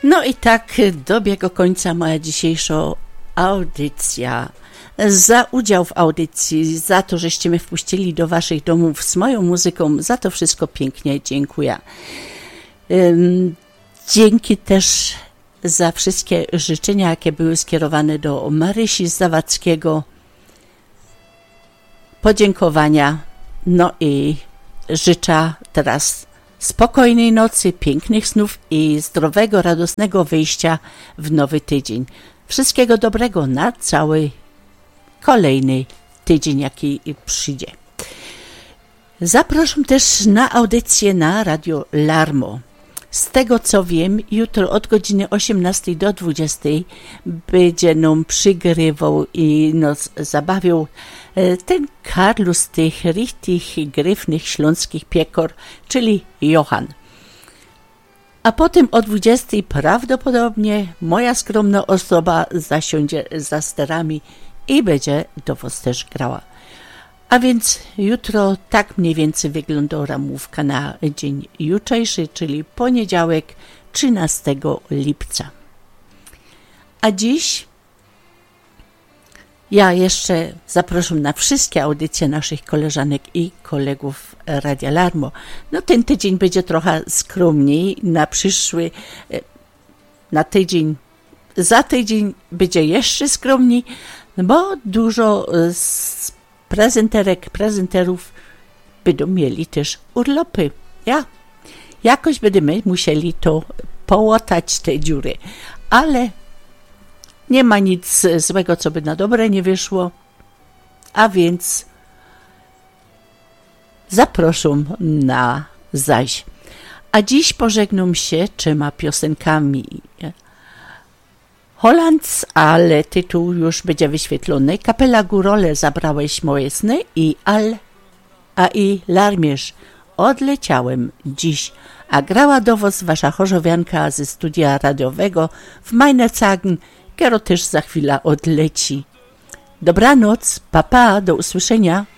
No i tak dobiegła końca moja dzisiejsza audycja. Za udział w audycji, za to, żeście mnie wpuścili do waszych domów z moją muzyką, za to wszystko pięknie dziękuję. Dzięki też za wszystkie życzenia, jakie były skierowane do Marysi z Zawadzkiego. Podziękowania. No i życzę teraz spokojnej nocy, pięknych snów i zdrowego, radosnego wyjścia w nowy tydzień. Wszystkiego dobrego na cały kolejny tydzień, jaki przyjdzie. Zapraszam też na audycję na Radio Larmo. Z tego co wiem, jutro od godziny 18 do 20 będzie nam przygrywał i nas zabawił ten Karlu z tych richtig gryfnych śląskich piekor, czyli Johan. A potem o 20 prawdopodobnie moja skromna osoba zasiądzie za sterami i będzie do was też grała. A więc jutro tak mniej więcej wygląda ramówka na dzień jutrzejszy, czyli poniedziałek 13 lipca. A dziś ja jeszcze zapraszam na wszystkie audycje naszych koleżanek i kolegów Radia Larmo. No ten tydzień będzie trochę skromniej, na przyszły, na tydzień, za tydzień będzie jeszcze skromniej, bo dużo z prezenterów będą mieli też urlopy. Jakoś będziemy musieli to połatać te dziury, ale nie ma nic złego, co by na dobre nie wyszło, a więc zapraszam na zaś. A dziś pożegnam się 3 piosenkami. Hollands, ale tytuł już będzie wyświetlony. Kapela Górole, Zabrałeś moje sny i Larmierz, Odleciałem dziś. A grała do was wasza chorzowianka ze studia radiowego w Meinerzagen, która też za chwilę odleci. Dobranoc, papa, do usłyszenia.